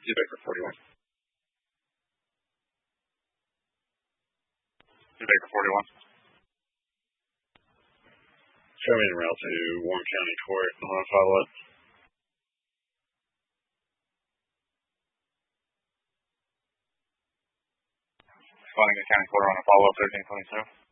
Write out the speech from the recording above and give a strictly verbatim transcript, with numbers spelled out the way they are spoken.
Baker forty-one. Baker forty-one. Showing en route to Warren County Court. I want to follow up. Finding the county court on a follow-up thirteen twenty-two.